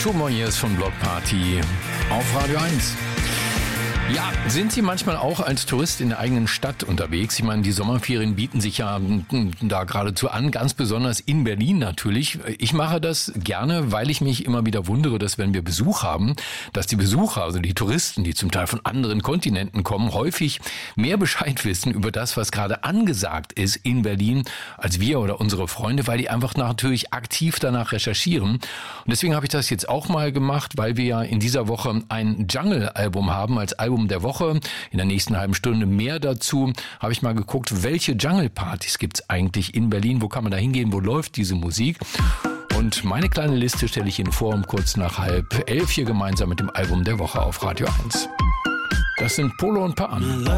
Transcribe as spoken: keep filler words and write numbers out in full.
Two More Years von Block Party auf Radio eins. Ja, sind Sie manchmal auch als Tourist in der eigenen Stadt unterwegs? Ich meine, die Sommerferien bieten sich ja da geradezu an, ganz besonders in Berlin natürlich. Ich mache das gerne, weil ich mich immer wieder wundere, dass wenn wir Besuch haben, dass die Besucher, also die Touristen, die zum Teil von anderen Kontinenten kommen, häufig mehr Bescheid wissen über das, was gerade angesagt ist in Berlin, als wir oder unsere Freunde, weil die einfach natürlich aktiv danach recherchieren. Und deswegen habe ich das jetzt auch mal gemacht, weil wir ja in dieser Woche ein Jungle-Album haben als Album der Woche. In der nächsten halben Stunde mehr dazu. Habe ich mal geguckt, welche Jungle-Partys gibt es eigentlich in Berlin? Wo kann man da hingehen? Wo läuft diese Musik? Und meine kleine Liste stelle ich Ihnen vor um kurz nach halb elf hier gemeinsam mit dem Album der Woche auf Radio eins. Das sind Polo und Pan.